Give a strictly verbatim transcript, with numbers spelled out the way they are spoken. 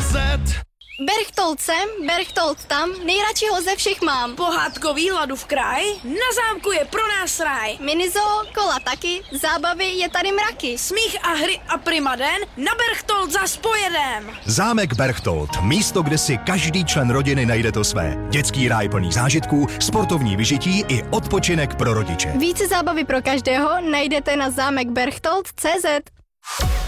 zet. Berchtold sem, Berchtold tam, nejradši ho ze všech mám. Pohádkový hladu v kraji, na zámku je pro nás ráj. Minizoo, kola taky, zábavy je tady mraky. Smích a hry a primaden, na Berchtold zas pojedem. Zámek Berchtold, místo, kde si každý člen rodiny najde to své. Dětský ráj plný zážitků, sportovní vyžití i odpočinek pro rodiče. Více zábavy pro každého najdete na zámek berchtold tečka cé zet.